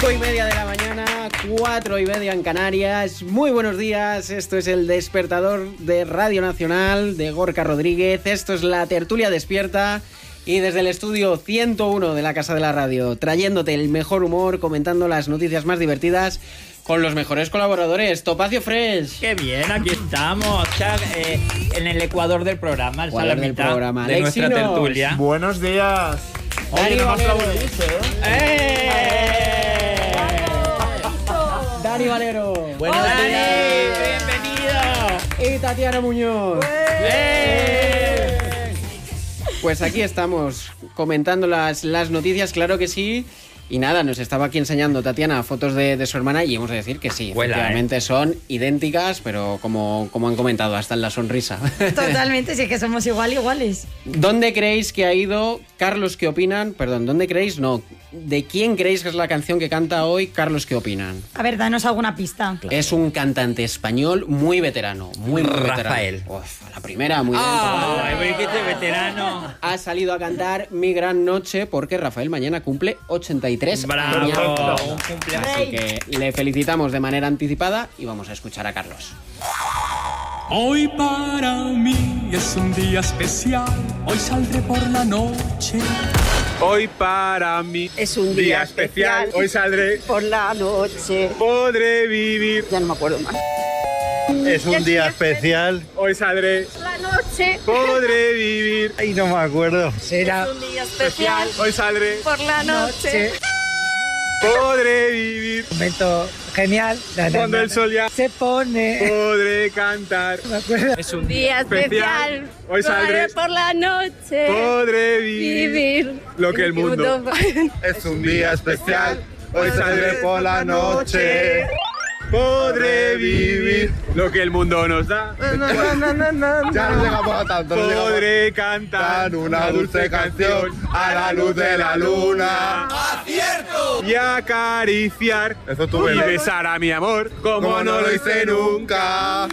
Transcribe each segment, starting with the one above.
5:30 de la mañana, 4:30 en Canarias. Muy buenos días, esto es el Despertador de Radio Nacional de Gorka Rodríguez. Esto es la Tertulia Despierta y desde el estudio 101 de la Casa de la Radio, trayéndote el mejor humor, comentando las noticias más divertidas con los mejores colaboradores. Topacio Fresh. Qué bien, aquí estamos. En el ecuador del programa, Ecuador la del mitad programa. de nuestra Alexinos. tertulia. Buenos días. Dani Valero. Dani Valero. Buenos Dani. días. Bienvenido. Y Tatiana Muñoz. Pues aquí estamos comentando las noticias, claro que sí. Y nada, nos estaba aquí enseñando Tatiana fotos de su hermana y hemos de decir que sí, efectivamente son idénticas, pero como han comentado, hasta en la sonrisa. Totalmente, sí que somos iguales. ¿Dónde creéis que ha ido Carlos ¿Qué opinan? Perdón, ¿dónde creéis? No. ¿De quién creéis que es la canción que canta hoy Carlos ¿Qué opinan? A ver, danos alguna pista. Es un cantante español muy veterano, muy Rafael. veterano. Uf, a la primera, muy Ay, dentro. que este veterano. Ha salido a cantar Mi Gran Noche porque Rafael mañana cumple 83 Bravo, años. un cumpleaños. Así que le felicitamos de manera anticipada y vamos a escuchar a Carlos. Hoy para mí es un día especial, hoy saldré por la noche. Hoy para mí es un día especial, hoy saldré, por la noche. podré vivir. Ya no me acuerdo más. Es un día especial. Hoy saldré, La noche podré vivir. Ay, no me acuerdo. será un día especial, Hoy saldré, por la noche. podré vivir. Momento genial. Cuando el sol ya Se pone. podré cantar. Me acuerdo. Es un Día especial, Hoy saldré, por la noche. podré vivir. Lo que el mundo. Es un día especial. Hoy saldré por la noche. Podré vivir lo que el mundo nos da. Ya no llegamos a tanto. No llegamos Podré cantar una dulce canción a la luz de la luna. y acariciar Eso tú y ves. besar a mi amor como no lo hice nunca.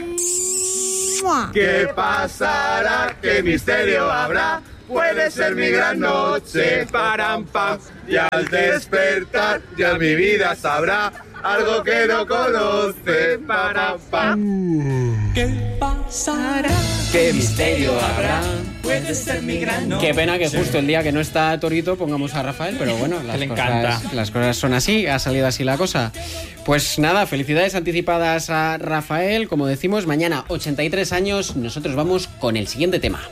¿Qué pasará? ¿Qué misterio habrá? Puede ser mi gran noche. Param, pam. Y al despertar ya mi vida sabrá algo que no conoce. Para ¿Qué pasará? ¿Qué misterio habrá? Puede ser mi gran noche. Qué pena que justo el día que no está Torito pongamos a Rafael, pero bueno, le encanta. las cosas son así, ha salido así la cosa. Pues nada, felicidades anticipadas a Rafael, como decimos, mañana 83 años, nosotros vamos con el siguiente tema.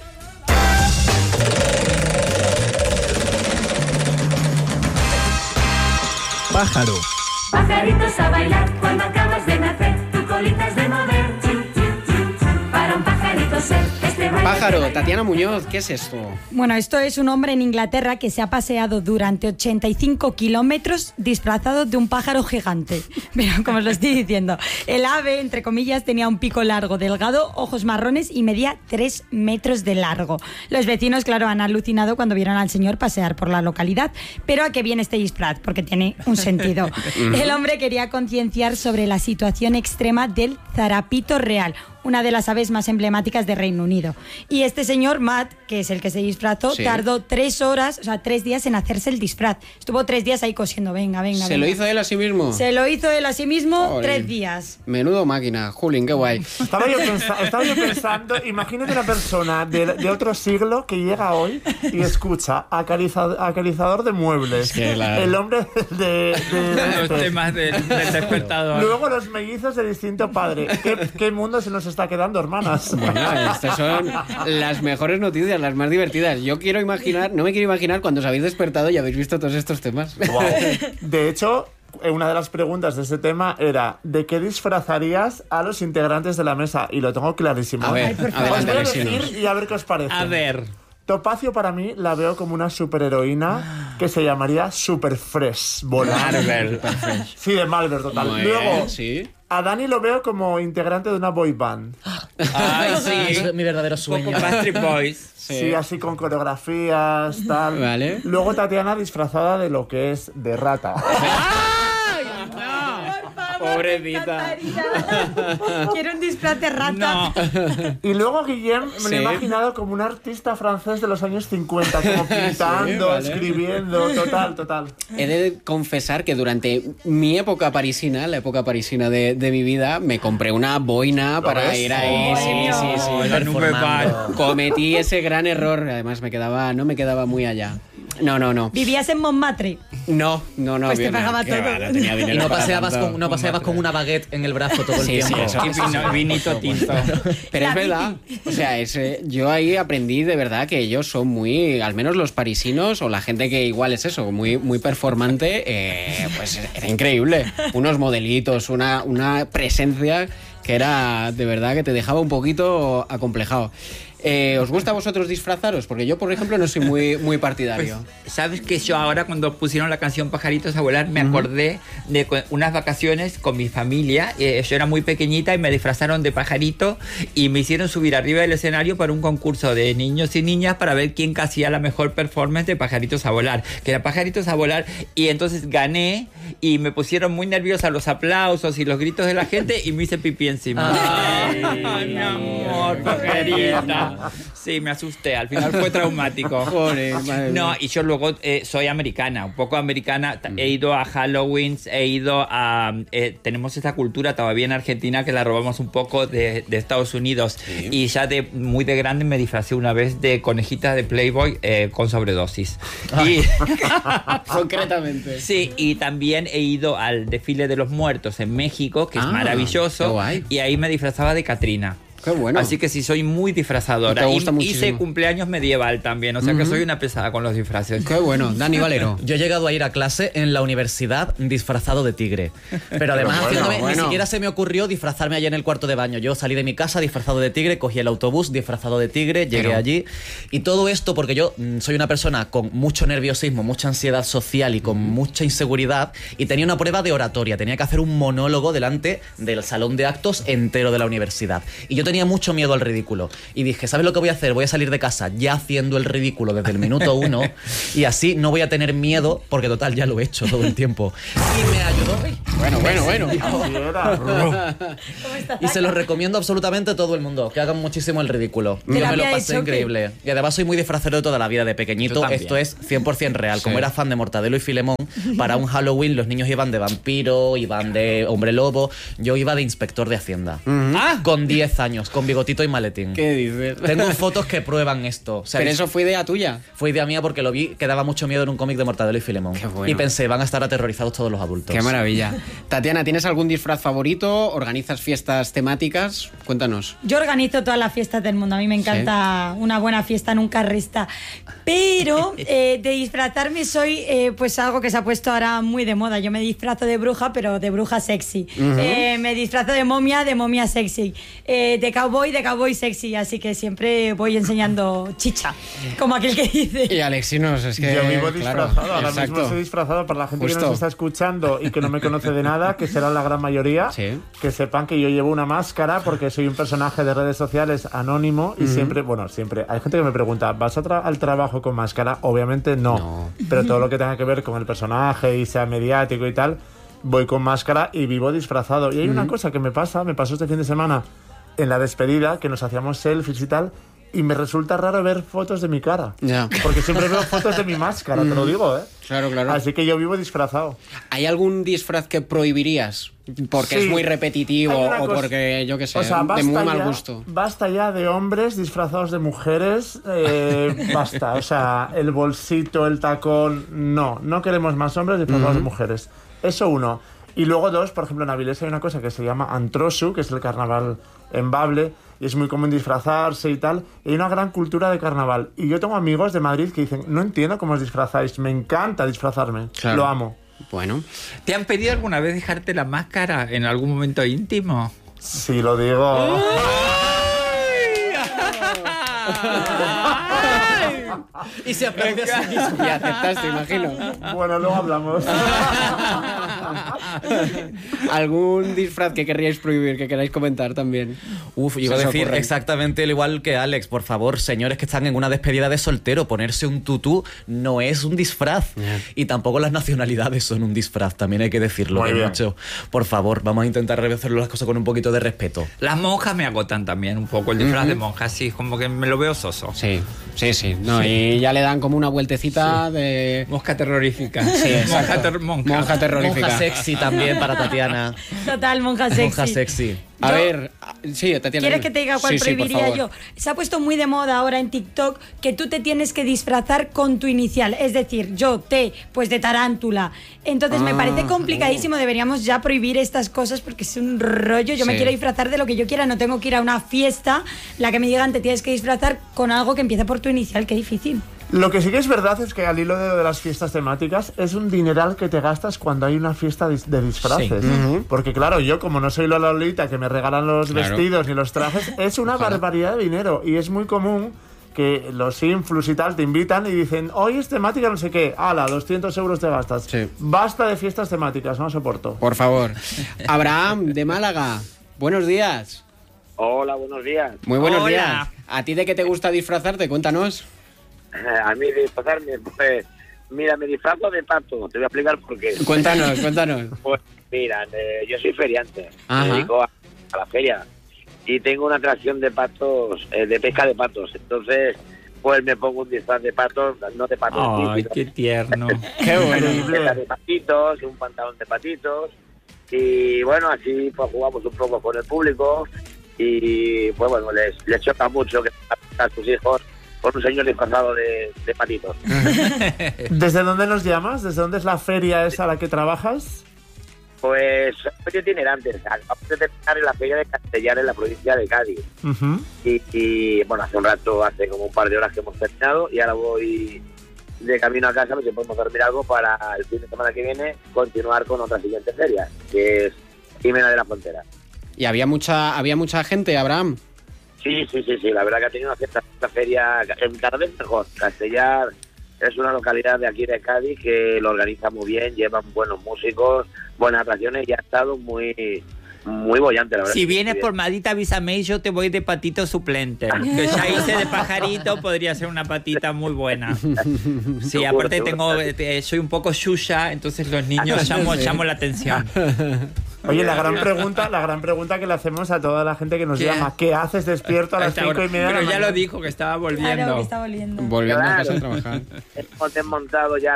Pájaro. Pajaritos a bailar cuando acabas de nacer, tu colita es de mover, chu, chu, chu, chu. Para un pajarito ser este baile. Pájaro, Tatiana Muñoz, ¿qué es esto? Bueno, esto es un hombre en Inglaterra que se ha paseado durante 85 kilómetros disfrazado de un pájaro gigante. Pero como os lo estoy diciendo, el ave, entre comillas, tenía un pico largo, delgado, ojos marrones y medía 3 metros de largo. Los vecinos, claro, han alucinado cuando vieron al señor pasear por la localidad. Pero ¿a qué viene este disfraz? Porque tiene un sentido. El hombre quería concienciar sobre la situación extrema del zarapito real, una de las aves más emblemáticas de Reino Unido. Y este señor, Matt, que es el que se disfrazó, Sí. tardó 3 horas, o sea, 3 días en hacerse el disfraz. Estuvo 3 días ahí cosiendo, venga. ¿Se lo hizo él a sí mismo? Se lo hizo él a sí mismo. Jolín. 3 días. Menudo máquina, Julín, qué guay. Estaba yo pensando, imagínate una persona de otro siglo que llega hoy y escucha acariciador de muebles. Es que El hombre de Los temas del despertador. Luego los mellizos de distinto padre. ¿Qué mundo se nos está quedando, hermanas? Bueno, estas son las mejores noticias, las más divertidas. No me quiero imaginar cuando os habéis despertado y habéis visto todos estos temas. Wow. De hecho, una de las preguntas de ese tema era ¿de qué disfrazarías a los integrantes de la mesa? Y lo tengo clarísimo. A ver, Ay, por favor. Os adelante, voy a Alexinos. decir y a ver qué os parece. A ver. Topacio para mí la veo como una superheroína que se llamaría Super Fresh. Marvel. Sí, de Malver, total. Muy Luego, bien, sí. a Dani lo veo como integrante de una boy band. Ay, sí. Es mi verdadero Un sueño. poco Backstreet Boys. Sí, así con coreografías, tal. Vale. Luego Tatiana disfrazada de lo que es de rata. Pobrecita. Quiero un disfraz de rata. No. Y luego Guillem me lo Sí. he imaginado como un artista francés de los años 50, como pintando, vale. escribiendo, total. He de confesar que durante mi época parisina, la época parisina de mi vida, me compré una boina para ves? ir ahí. Sí. La nube bar. Cometí ese gran error. Además, no me quedaba muy allá. No. ¿Vivías en Montmartre? No. Pues te bien, pagaba qué todo. va, no tenía dinero Y no para paseabas, tanto. no paseabas con una baguette en el brazo todo el Sí, tiempo. eso. Y vinito tinto. Pero La es verdad, o sea, yo ahí aprendí de verdad que ellos son muy, al menos los parisinos o la gente que igual es eso, muy performante, pues era increíble. Unos modelitos, una presencia que era de verdad que te dejaba un poquito acomplejado. ¿Os gusta a vosotros disfrazaros? Porque yo, por ejemplo, no soy muy partidario. Pues, ¿sabes que yo ahora cuando pusieron la canción Pajaritos a volar me acordé de unas vacaciones con mi familia? Yo era muy pequeñita y me disfrazaron de pajarito y me hicieron subir arriba del escenario para un concurso de niños y niñas para ver quién hacía la mejor performance de Pajaritos a volar, que era Pajaritos a volar, y entonces gané y me pusieron muy nerviosa los aplausos y los gritos de la gente y me hice pipí encima. Ay, mi amor, pajarita. Sí, me asusté. Al final fue traumático. Joder, madre No, mía. y yo luego soy americana, un poco americana. He ido a Halloween, he ido a... tenemos esa cultura todavía en Argentina que la robamos un poco de Estados Unidos. Sí. Y ya muy de grande me disfracé una vez de conejita de Playboy con sobredosis. Y, Concretamente. sí, y también he ido al desfile de los muertos en México, que es Qué maravilloso. guay. Y ahí me disfrazaba de Catrina. Qué bueno. Así que sí, soy muy disfrazadora. Te gusta Y muchísimo. hice cumpleaños medieval también, o sea que soy una pesada con los disfraces. Qué bueno. Dani Valero. Yo he llegado a ir a clase en la universidad disfrazado de tigre. Pero además, bueno. ni siquiera se me ocurrió disfrazarme allá en el cuarto de baño. Yo salí de mi casa disfrazado de tigre, cogí el autobús disfrazado de tigre, llegué Pero- allí. Y todo esto porque yo soy una persona con mucho nerviosismo, mucha ansiedad social y con mucha inseguridad. Y tenía una prueba de oratoria. Tenía que hacer un monólogo delante del salón de actos entero de la universidad. Y yo tenía mucho miedo al ridículo. Y dije, ¿sabes lo que voy a hacer? Voy a salir de casa ya haciendo el ridículo desde el minuto 1 y así no voy a tener miedo porque total ya lo he hecho todo el tiempo. Y me ayudó. Bueno. Así era. Y se los recomiendo absolutamente a todo el mundo, que hagan muchísimo el ridículo. Yo me lo Terapia de pasé choque. increíble. Y además soy muy disfrazero de toda la vida, de pequeñito. Yo también. Esto es 100% real. Sí. Como era fan de Mortadelo y Filemón, para un Halloween los niños iban de vampiro, iban de hombre lobo. Yo iba de inspector de Hacienda. Con 10 años, con bigotito y maletín. ¿Qué dices? Tengo fotos que prueban esto. O sea, Pero eso fue idea tuya. fue idea mía porque lo vi que daba mucho miedo en un cómic de Mortadelo y Filemón. Qué bueno. Y pensé, van a estar aterrorizados todos los adultos. Qué maravilla. Tatiana, ¿tienes algún disfraz favorito? ¿Organizas fiestas temáticas? Cuéntanos. Yo organizo todas las fiestas del mundo. A mí me encanta una buena fiesta, nunca resta. Pero de disfrazarme soy pues algo que se ha puesto ahora muy de moda. Yo me disfrazo de bruja, pero de bruja sexy. Me disfrazo de momia sexy. De cowboy sexy. Así que siempre voy enseñando chicha, como aquel que dice. Y Alexinos, es que... Yo vivo claro, disfrazado, ahora exacto. mismo estoy disfrazado para la gente que Justo. nos está escuchando y que no me conoce de nada, que será la gran mayoría, Sí. que sepan que yo llevo una máscara porque soy un personaje de redes sociales anónimo y siempre, hay gente que me pregunta, ¿vas al trabajo con máscara? Obviamente no, pero todo lo que tenga que ver con el personaje y sea mediático y tal, voy con máscara y vivo disfrazado. Y hay una cosa que me pasó este fin de semana en la despedida, que nos hacíamos selfies y tal, y me resulta raro ver fotos de mi cara. Ya. Porque siempre veo fotos de mi máscara, te lo digo, ¿eh? Claro. Así que yo vivo disfrazado. ¿Hay algún disfraz que prohibirías? Porque Sí. es muy repetitivo Hay una o cosa- porque, yo qué sé, O sea, de muy mal gusto. Basta ya de hombres disfrazados de mujeres. Basta. O sea, el bolsito, el tacón. No queremos más hombres disfrazados de mujeres. Eso uno. Y luego dos, por ejemplo, en Avilés hay una cosa que se llama Antrosu, que es el carnaval en Bable, y es muy común disfrazarse y tal. Y hay una gran cultura de carnaval. Y yo tengo amigos de Madrid que dicen, no entiendo cómo os disfrazáis, me encanta disfrazarme, Claro. lo amo. Bueno, ¿Te han pedido alguna vez dejarte la máscara en algún momento íntimo? Sí, lo digo. Y se aplaude así mismo. y aceptaste, imagino. Bueno, luego hablamos. ¿Algún disfraz que querríais prohibir, que queráis comentar también? Uf, iba a decir exactamente lo igual que Alex. Por favor, señores que están en una despedida de soltero, ponerse un tutú no es un disfraz. Y tampoco las nacionalidades son un disfraz, también hay que decirlo. Muy bien. Mucho. Por favor, vamos a intentar hacer las cosas con un poquito de respeto. Las monjas me agotan también un poco, el disfraz de monjas, sí, como que me lo veo soso. Sí. No, y ya le dan como una vueltecita de... Mosca terrorífica. Sí, exacto. Monja terrorífica. Monja sexy también para Tatiana. Total, monja sexy. Monja sexy. A ver, sí, Tatiana. ¿Quieres que te diga cuál Sí, por prohibiría favor. yo? Se ha puesto muy de moda ahora en TikTok que tú te tienes que disfrazar con tu inicial. Es decir, yo, pues de tarántula. Entonces me parece complicadísimo. Deberíamos ya prohibir estas cosas porque es un rollo. Yo me quiero disfrazar de lo que yo quiera. No tengo que ir a una fiesta, la que me digan te tienes que disfrazar con algo que empiece por tu inicial. Qué difícil. Lo que sí que es verdad es que al hilo de las fiestas temáticas es un dineral que te gastas cuando hay una fiesta de disfraces. Porque claro, yo como no soy la Lolita que me regalan los vestidos ni los trajes, es una barbaridad de dinero y es muy común que los influs y tal te invitan y dicen hoy es temática no sé qué, ala, 200 euros te gastas. Basta de fiestas temáticas, no soporto. Por favor. Abraham, de Málaga, buenos días. Hola, buenos días. Muy buenos Hola. días. ¿A ti de qué te gusta disfrazarte? Cuéntanos. A mí disfrazarme, pues, mira, me disfrazo de pato. Te voy a explicar por qué. Cuéntanos. Pues, mira, yo soy feriante. Ajá. Me dedico a la feria. Y tengo una atracción de patos, de pesca de patos. Entonces, pues me pongo un disfraz de patos, no de patos. Ay, qué tierno. Qué bueno. De patitos, un pantalón de patitos. Y bueno, así pues jugamos un poco con el público. Y pues bueno, les choca mucho que a sus hijos con un señor disfrazado de patitos. ¿Desde dónde nos llamas? ¿Desde dónde es la feria esa a la que trabajas? Pues soy itinerante. Acabo de terminar en la feria de Castellar en la provincia de Cádiz. Y bueno, hace como un par de horas que hemos terminado y ahora voy de camino a casa, si podemos dormir algo para el fin de semana que viene continuar con otra siguiente feria, que es Jimena de la Frontera. ¿Y había mucha gente, Abraham? Sí, la verdad que ha tenido una cierta feria, cada vez mejor. Castellar es una localidad de aquí de Cádiz que lo organiza muy bien, llevan buenos músicos, buenas atracciones y ha estado muy bollante, la verdad. Si vienes por Madita, avísame y yo te voy de patito suplente. Que ya hice de pajarito, podría ser una patita muy buena. Sí, aparte soy un poco Yuya, entonces los niños llamo la atención. Oye, la gran pregunta que le hacemos a toda la gente que nos llama, ¿qué haces despierto a las 5:30 de la mañana? Pero ya lo dijo, que estaba volviendo. Claro, que está volviendo. Volviendo a casa a trabajar. Hemos desmontado ya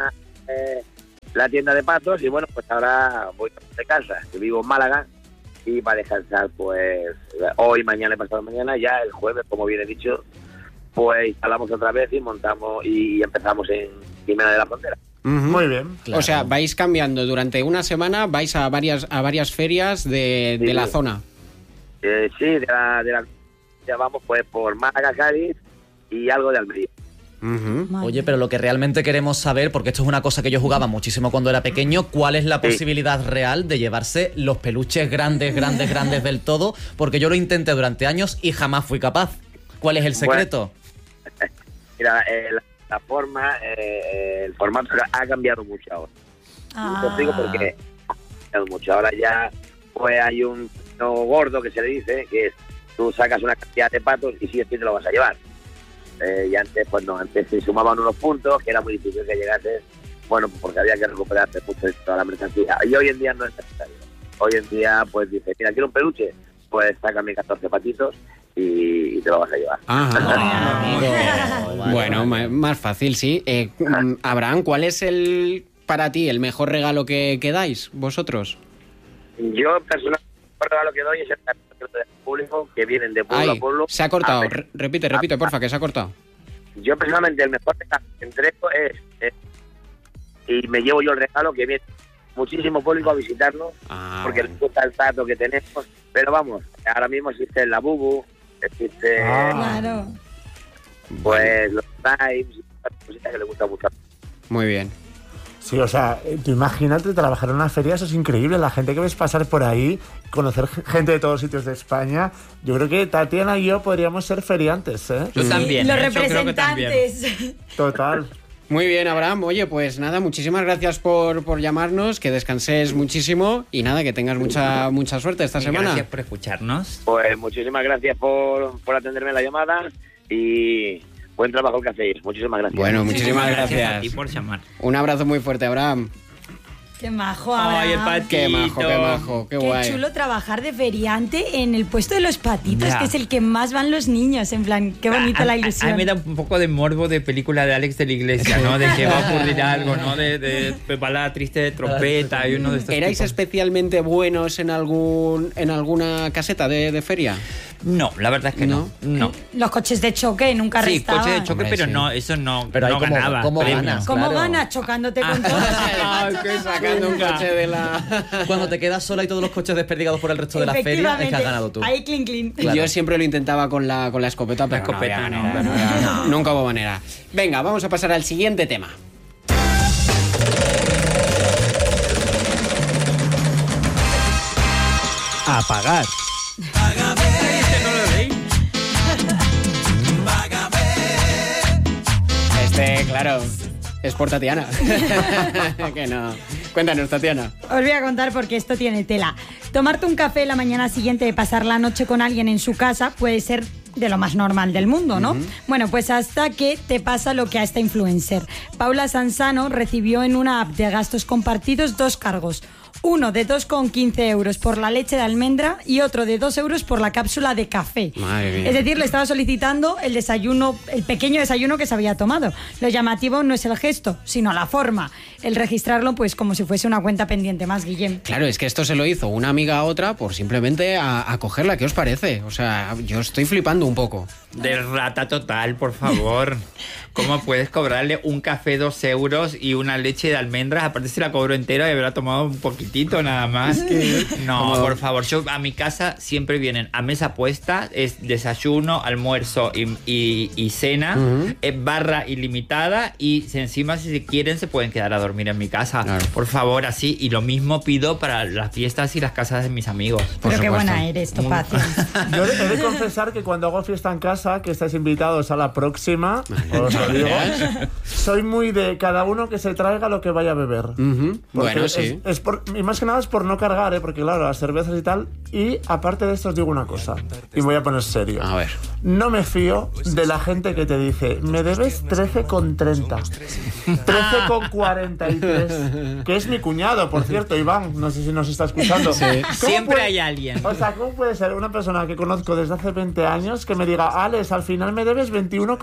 la tienda de patos y bueno, pues ahora voy de casa. Yo vivo en Málaga y para descansar, pues hoy, mañana y pasado mañana, ya el jueves, como bien he dicho, pues instalamos otra vez y montamos y empezamos en Jimena de la Frontera. Muy bien. Claro. O sea, vais cambiando durante una semana, vais a varias ferias de la zona. Sí, ya vamos pues por Málaga, Cádiz y algo de Almería. Oye, pero lo que realmente queremos saber, porque esto es una cosa que yo jugaba muchísimo cuando era pequeño, ¿cuál es la posibilidad real de llevarse los peluches grandes del todo? Porque yo lo intenté durante años y jamás fui capaz. ¿Cuál es el secreto? Bueno, mira, la forma, el formato ha cambiado mucho ahora. Te digo porque ha cambiado mucho. Ahora ya pues hay un gordo que se le dice, que es tú sacas una cantidad de patos y sí o sí te lo vas a llevar. Y antes, pues no, antes se sumaban unos puntos que era muy difícil que llegases, bueno, pues porque había que recuperarte mucho de toda la mercancía. Y hoy en día no es necesario. Hoy en día, pues dices, mira, quiero un peluche, pues sácame 14 patitos y te lo vas a llevar. Bueno, más fácil, sí. Abraham, ¿cuál es para ti el mejor regalo que dais vosotros? Yo personalmente el mejor regalo que doy es el del público, que vienen de pueblo a pueblo. Se ha cortado. Repite, porfa, que se ha cortado. Yo personalmente el mejor regalo que entrego es y me llevo yo el regalo, que viene muchísimo público a visitarnos, porque les gusta el trato que tenemos. Pero vamos, ahora mismo existe la Bubu, existe claro, pues los Times, cositas que les gusta mucho. Muy bien. Sí, o sea, tú imagínate trabajar en una feria, eso es increíble. La gente que ves pasar por ahí, conocer gente de todos sitios de España. Yo creo que Tatiana y yo podríamos ser feriantes, ¿eh? Yo también. Los yo creo que representantes. Total. Muy bien, Abraham. Oye, pues nada, muchísimas gracias por llamarnos, que descanses muchísimo y nada, que tengas mucha suerte esta semana. Gracias por escucharnos. Pues muchísimas gracias por atenderme la llamada y buen trabajo que hacéis. Muchísimas gracias. Bueno, muchísimas gracias a ti por llamar. Un abrazo muy fuerte, Abraham. Qué majo, Abraham. Ay, el patito. Qué majo, qué guay. Qué chulo trabajar de feriante en el puesto de los patitos, Ya. que es el que más van los niños. En plan, qué bonita la ilusión. A mí me da un poco de morbo de película de Alex de la Iglesia, ¿no? De que va a ocurrir algo, ¿no? De balada triste de trompeta y uno de estos ¿Erais tipos. especialmente buenos en alguna caseta de feria? No, la verdad es que no. Los coches de choque nunca Sí, restaban. coche de choque, Hombre, pero sí. no, eso no, Pero ahí no cómo- ganaba cómo premios. ganas. ¿Cómo Claro. ganas chocándote con todo? Ay, que sacando un coche de la... Cuando te quedas sola y todos los coches desperdigados por el resto de la feria, es que has Efectivamente. ganado tú. Ahí, clink, clink. Claro. Yo siempre lo intentaba con la escopeta, pero escopeta, no, no, había manera. Nunca hubo manera. Venga, vamos a pasar al siguiente tema. Apagar. Claro, es por Tatiana. Que no. Cuéntanos, Tatiana. Os voy a contar porque esto tiene tela. Tomarte un café la mañana siguiente de pasar la noche con alguien en su casa puede ser de lo más normal del mundo, ¿no? Bueno, pues hasta que te pasa lo que a esta influencer. Paula Sansano recibió en una app de gastos compartidos 2 cargos. Uno de 2,15 euros por la leche de almendra y otro de 2 euros por la cápsula de café. Madre mía. Es decir, le estaba solicitando el desayuno, el pequeño desayuno que se había tomado. Lo llamativo no es el gesto, sino la forma. El registrarlo, pues, como si fuese una cuenta pendiente más, Guillem. Claro, es que esto se lo hizo una amiga a otra por simplemente a cogerla. ¿Qué os parece? O sea, yo estoy flipando un poco. De rata total, por favor. ¿Cómo puedes cobrarle un café 2 euros y una leche de almendras? Aparte se la cobró entera y habrá tomado un poquitito nada más. No, por favor. Yo a mi casa siempre vienen a mesa puesta, es desayuno, almuerzo y cena, barra ilimitada y encima si quieren se pueden quedar a dormir en mi casa. Claro. Por favor, así. Y lo mismo pido para las fiestas y las casas de mis amigos. Pero qué supuesto. buena eres, Topacio. Yo he de confesar que cuando hago fiesta en casa, que estáis invitados a la próxima, os lo digo, soy muy de cada uno que se traiga lo que vaya a beber. Porque Bueno, sí. y más que nada es por no cargar, porque claro, las cervezas y tal. Y aparte de esto os digo una cosa, y me voy a poner serio. A ver. No me fío de la gente que te dice, me debes 13,30, 13,43, que es mi cuñado, por cierto, Iván, no sé si nos está escuchando. ¿Cómo Siempre puede- hay alguien. O sea, ¿cómo puede ser una persona que conozco desde hace 20 años que me diga, Alex, al final me debes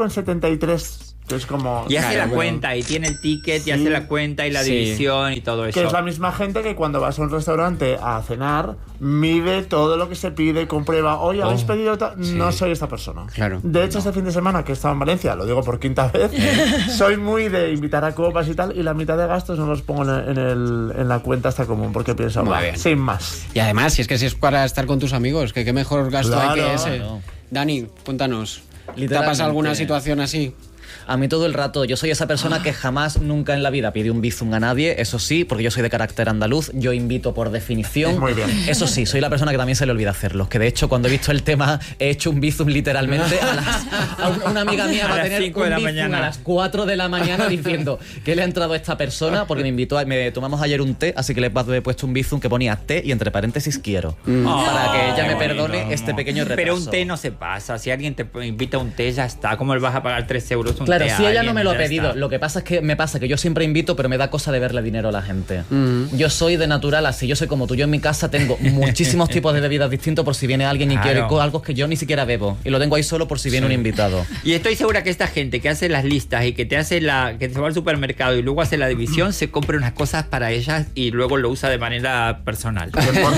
21,73? Que es como... Y hace Claro, la bueno. cuenta y tiene el ticket y Sí. hace la cuenta y la Sí. división y todo eso. Que es la misma gente que cuando vas a un restaurante a cenar, mide todo lo que se pide, comprueba, oye, ¿habéis pedido tal? No soy esta persona. Claro. De hecho, este fin de semana que he estado en Valencia, lo digo por quinta vez, soy muy de invitar a copas y tal, y la mitad de gastos no los pongo en la cuenta esta común, porque pienso, Muy va, bien. sin más. Y además, si es para estar con tus amigos, que qué mejor gasto hay que Claro. ese. Claro. Dani, cuéntanos. ¿Te ha Literalmente. pasado alguna situación así? A mí todo el rato, yo soy esa persona que jamás, nunca en la vida pide un bizum a nadie, eso sí, porque yo soy de carácter andaluz, yo invito por definición. Muy bien. Eso sí, soy la persona que también se le olvida hacerlo, que de hecho cuando he visto el tema he hecho un bizum literalmente una amiga mía A va a las tener 5 de un la bizum mañana. a las 4 de la mañana diciendo que le ha entrado a esta persona porque me invitó, tomamos ayer un té, así que le he puesto un bizum que ponía té y entre paréntesis quiero, para que ella me perdone este pequeño retraso. Pero un té no se pasa. Si alguien te invita a un té, ya está. ¿Cómo le vas a pagar 3 euros un Claro, té a si ella no alguien? me lo ha Ya pedido, está. lo que pasa es que me pasa que yo siempre invito, pero me da cosa de verle dinero a la gente. Yo soy de natural así, yo soy como tú. Yo en mi casa tengo muchísimos tipos de bebidas distintos por si viene alguien y Claro. quiere algo que yo ni siquiera bebo. Y lo tengo ahí solo por si viene un invitado. Y estoy segura que esta gente que hace las listas y que te hace que se va al supermercado y luego hace la división, se compra unas cosas para ellas y luego lo usa de manera personal.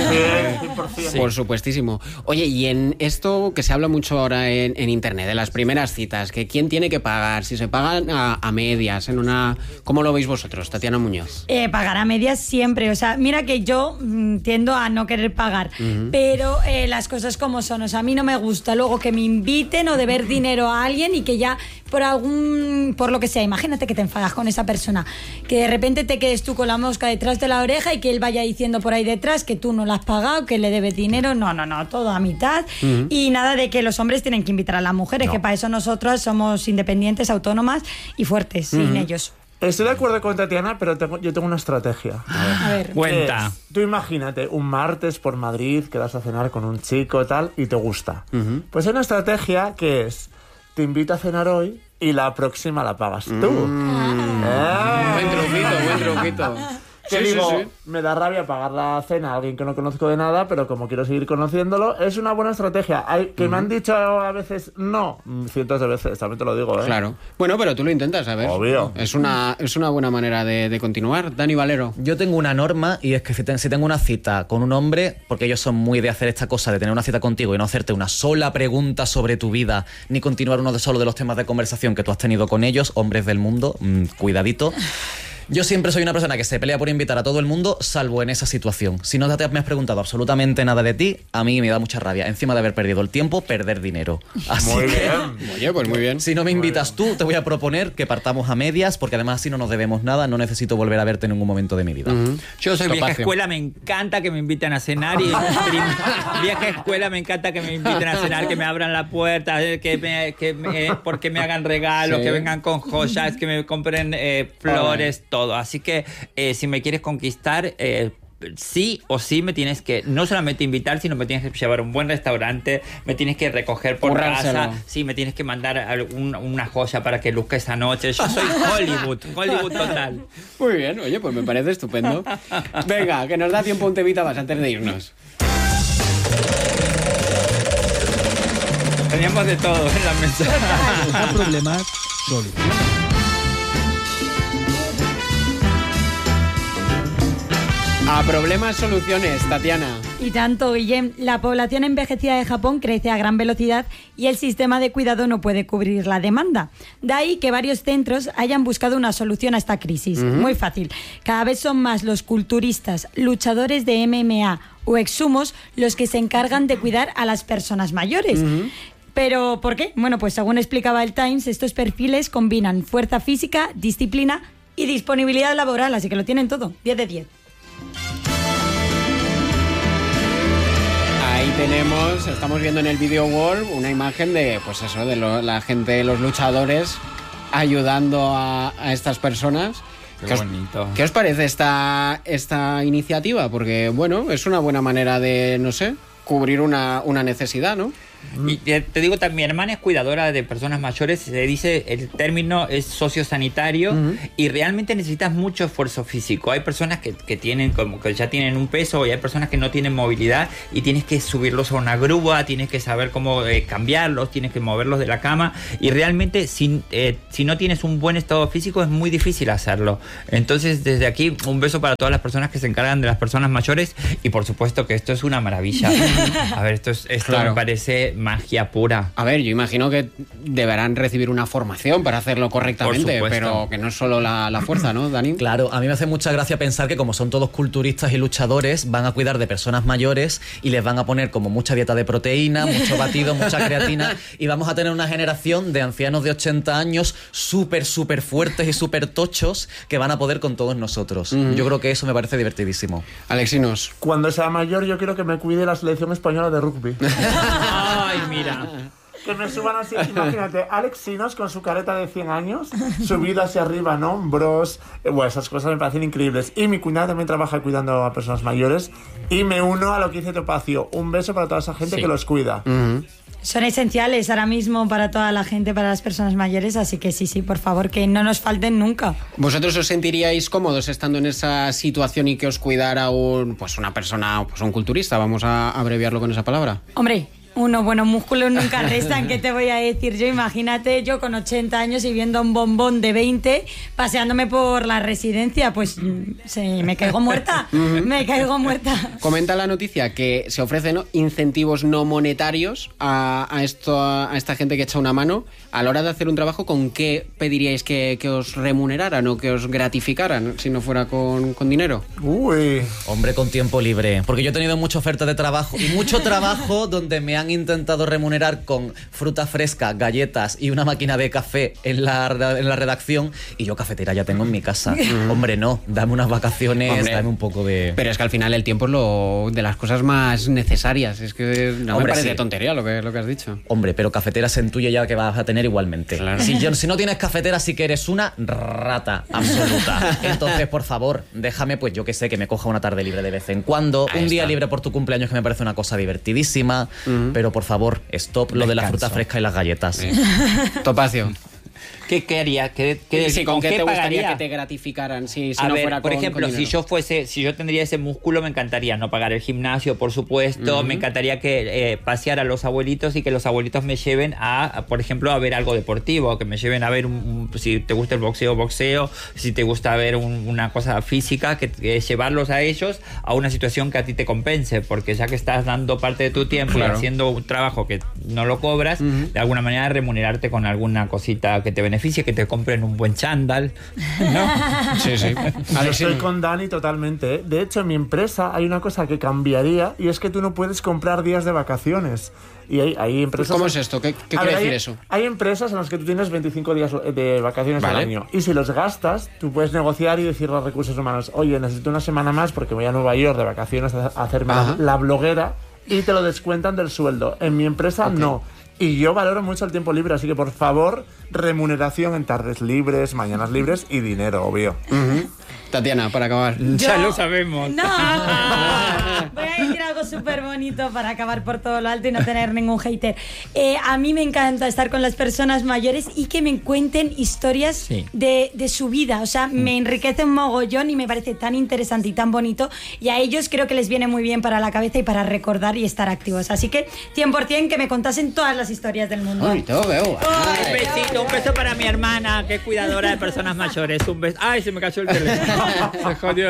100%. Por supuestísimo. Oye, y en esto que se habla mucho ahora en internet, de las primeras citas, que quién tiene que pagar, si se pagan a medias, en una... ¿Cómo lo veis vosotros, Tatiana Muñoz? Pagar a medias siempre. O sea, mira que yo tiendo a no querer pagar, pero las cosas como son. O sea, a mí no me gusta luego que me inviten o deber dinero a alguien y que ya por lo que sea, imagínate que te enfadas con esa persona, que de repente te quedes tú con la mosca detrás de la oreja y que él vaya diciendo por ahí detrás que tú no lo has pagado, que le debes dinero. No, todo a mitad. Y nada de que los hombres tienen que invitar a las mujeres, que para eso nosotros somos independientes independientes, autónomas y fuertes sin ellos. Estoy de acuerdo con Tatiana, pero yo tengo una estrategia. A ver. Cuenta. Tú imagínate, un martes por Madrid, quedas a cenar con un chico tal y te gusta. Pues hay una estrategia que es, te invito a cenar hoy y la próxima la pagas tú. Buen truquito. Que digo, me da rabia pagar la cena a alguien que no conozco de nada, pero como quiero seguir conociéndolo, es una buena estrategia. Que me han dicho a veces no, cientos de veces, también te lo digo, ¿eh? Claro. Bueno, pero tú lo intentas, a ver. Obvio. Es una buena manera de continuar. Dani Valero. Yo tengo una norma y es que si tengo una cita con un hombre, porque ellos son muy de hacer esta cosa, de tener una cita contigo y no hacerte una sola pregunta sobre tu vida, ni continuar uno solo de los temas de conversación que tú has tenido con ellos, hombres del mundo, cuidadito. Yo siempre soy una persona que se pelea por invitar a todo el mundo, salvo en esa situación. Si no me has preguntado absolutamente nada de ti, a mí me da mucha rabia. Encima de haber perdido el tiempo, perder dinero. Así Muy que, bien. Oye, pues muy bien. si no me invitas tú, te voy a proponer que partamos a medias, porque además así no nos debemos nada, no necesito volver a verte en ningún momento de mi vida. Yo soy vieja Topacio. escuela, me encanta que me inviten a cenar y vieja escuela, me encanta que me inviten a cenar, que me abran la puerta, porque me hagan regalos, Sí. que vengan con joyas, que me compren flores, todo. Así que si me quieres conquistar, sí o sí me tienes que no solamente invitar, sino me tienes que llevar a un buen restaurante, me tienes que recoger por Currárselo. casa, sí, me tienes que mandar una joya para que luzca esa noche. Yo soy Hollywood total. Muy bien, oye, pues me parece estupendo. Venga, que nos da tiempo un temita más antes de irnos. Teníamos de todo en la mesa. Problemas, soluciones. A problemas, soluciones, Tatiana. Y tanto, Guillem, la población envejecida de Japón crece a gran velocidad y el sistema de cuidado no puede cubrir la demanda. De ahí que varios centros hayan buscado una solución a esta crisis. Muy fácil. Cada vez son más los culturistas, luchadores de MMA o exhumos los que se encargan de cuidar a las personas mayores. ¿Pero por qué? Bueno, pues según explicaba el Times, estos perfiles combinan fuerza física, disciplina y disponibilidad laboral, así que lo tienen todo. 10 de 10. Ahí estamos viendo en el video wall una imagen de, pues eso, de la gente, los luchadores ayudando a estas personas. Qué bonito. ¿Qué os parece esta iniciativa? Porque, bueno, es una buena manera de, no sé, cubrir una necesidad, ¿no? Y te digo también, mi hermana es cuidadora de personas mayores, se dice, el término es sociosanitario y realmente necesitas mucho esfuerzo físico. Hay personas que tienen como que ya tienen un peso y hay personas que no tienen movilidad y tienes que subirlos a una grúa, tienes que saber cómo cambiarlos, tienes que moverlos de la cama y realmente si no tienes un buen estado físico es muy difícil hacerlo. Entonces desde aquí un beso para todas las personas que se encargan de las personas mayores y por supuesto que esto es una maravilla. A ver, esto Claro. me parece magia pura. A ver, yo imagino que deberán recibir una formación para hacerlo correctamente, Por supuesto. pero que no es solo la fuerza, ¿no, Dani? Claro, a mí me hace mucha gracia pensar que como son todos culturistas y luchadores, van a cuidar de personas mayores y les van a poner como mucha dieta de proteína, mucho batido, mucha creatina y vamos a tener una generación de ancianos de 80 años súper fuertes y súper tochos que van a poder con todos nosotros. Yo creo que eso me parece divertidísimo. Alexinos. Cuando sea mayor, yo quiero que me cuide la selección española de rugby. Ay, mira. Que me suban así, imagínate, Alex Sinos con su careta de 100 años, subido hacia arriba en hombros, bueno, esas cosas me parecen increíbles. Y mi cuñada también trabaja cuidando a personas mayores y me uno a lo que dice Topacio. Un beso para toda esa gente que los cuida. Son esenciales ahora mismo para toda la gente, para las personas mayores, así que sí, por favor, que no nos falten nunca. ¿Vosotros os sentiríais cómodos estando en esa situación y que os cuidara una persona, pues un culturista, vamos a abreviarlo con esa palabra? Hombre, buenos músculos nunca restan, ¿qué te voy a decir yo? Imagínate yo con 80 años y viendo a un bombón de 20 paseándome por la residencia, pues me caigo muerta, me caigo muerta. Comenta la noticia que se ofrecen incentivos no monetarios a esta gente que echa una mano a la hora de hacer un trabajo. ¿Con qué pediríais que os remuneraran o que os gratificaran si no fuera con dinero? Uy. Hombre, con tiempo libre. Porque yo he tenido mucha oferta de trabajo y mucho trabajo donde me han han intentado remunerar con fruta fresca, galletas y una máquina de café en la redacción, y yo cafetera ya tengo en mi casa. Hombre, no, dame unas vacaciones, Hombre, dame un poco de... Pero es que al final el tiempo es lo de las cosas más necesarias. Es que no Hombre, me parece sí. tontería lo que has dicho. Hombre, pero cafetera se intuye ya que vas a tener igualmente. Claro. Si no tienes cafetera, sí que eres una rata absoluta. Entonces, por favor, déjame, pues yo que sé, que me coja una tarde libre de vez en cuando, Ahí un día está. libre por tu cumpleaños, que me parece una cosa divertidísima, pero por favor, stop lo de la fruta fresca y las galletas. Topacio. ¿Qué haría? Sí, ¿con qué te gustaría pagaría? que te gratificaran si A no ver, fuera por con ejemplo, con si dinero? yo tendría ese músculo, me encantaría no pagar el gimnasio, por supuesto. Me encantaría que pasear a los abuelitos y que los abuelitos me lleven por ejemplo, a ver algo deportivo, que me lleven a ver si te gusta el boxeo, si te gusta ver una cosa física, que llevarlos a ellos a una situación que a ti te compense, porque ya que estás dando parte de tu tiempo y haciendo un trabajo que no lo cobras, de alguna manera remunerarte con alguna cosita que te beneficie, que te compren un buen chándal, ¿no? Sí. Yo estoy con Dani totalmente, ¿eh? De hecho, en mi empresa hay una cosa que cambiaría, y es que tú no puedes comprar días de vacaciones. Y hay empresas... ¿Cómo es esto? ¿Qué quiere decir eso? Hay empresas en las que tú tienes 25 días de vacaciones al año. Y si los gastas, tú puedes negociar y decirle a recursos humanos: oye, necesito una semana más porque voy a Nueva York de vacaciones a hacerme la bloguera, y te lo descuentan del sueldo. En mi empresa no. Y yo valoro mucho el tiempo libre, así que por favor, remuneración en tardes libres, mañanas libres y dinero, obvio. Tatiana, para acabar. Ya lo sabemos. No, voy a decir algo súper bonito para acabar por todo lo alto y no tener ningún hater. A mí me encanta estar con las personas mayores y que me cuenten historias de su vida. O sea, me enriquece un mogollón y me parece tan interesante y tan bonito. Y a ellos creo que les viene muy bien para la cabeza y para recordar y estar activos. Así que 100% que me contasen todas las historias del mundo. Bonito, veo. Un besito, un beso para mi hermana, que es cuidadora de personas mayores. Un beso. Ay, se me cayó el teléfono. Se jodió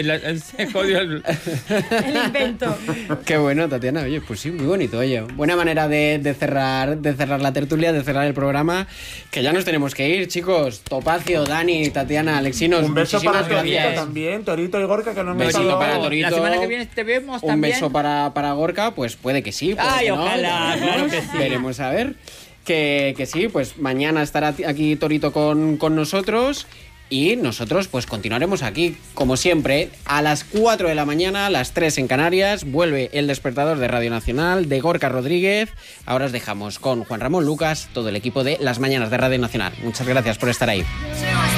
el invento. Qué bueno, Tatiana. Oye, pues sí, muy bonito. Oye, buena manera de cerrar la tertulia, de cerrar el programa. Que ya nos tenemos que ir, chicos. Topacio, Dani, Tatiana, Alexinos. Un beso para muchísimas Torito gracias. también, Torito y Gorka, que no me Besito para Torito. La semana que viene te vemos Un también. beso para Gorka, pues puede que sí. Puede Ay, que no, ojalá, ya claro veremos. que sí. Veremos a ver. Que sí, pues mañana estará aquí Torito con nosotros. Y nosotros pues continuaremos aquí, como siempre, a las 4 de la mañana, a las 3 en Canarias. Vuelve el despertador de Radio Nacional, de Gorka Rodríguez. Ahora os dejamos con Juan Ramón Lucas, todo el equipo de Las Mañanas de Radio Nacional. Muchas gracias por estar ahí.